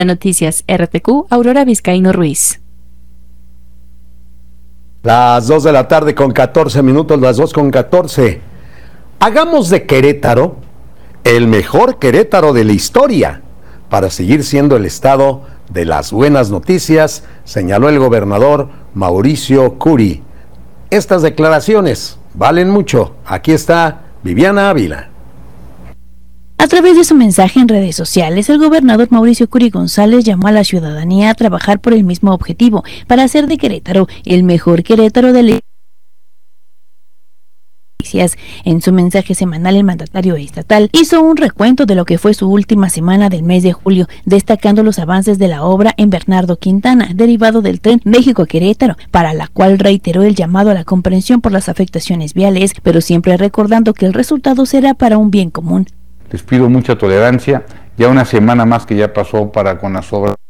Noticias RTQ, Aurora Vizcaíno Ruiz. Las 2 de la tarde con 14 minutos, las 2:14. Hagamos de Querétaro el mejor Querétaro de la historia para seguir siendo el estado de las buenas noticias, señaló el gobernador Mauricio Curi. Estas declaraciones valen mucho. Aquí está Viviana Ávila. A través de su mensaje en redes sociales, el gobernador Mauricio Curi González llamó a la ciudadanía a trabajar por el mismo objetivo, para hacer de Querétaro el mejor Querétaro de la noticias. En su mensaje semanal, el mandatario estatal hizo un recuento de lo que fue su última semana del mes de julio, destacando los avances de la obra en Bernardo Quintana, derivado del tren México-Querétaro, para la cual reiteró el llamado a la comprensión por las afectaciones viales, pero siempre recordando que el resultado será para un bien común. Les pido mucha tolerancia, ya una semana más que ya pasó con las obras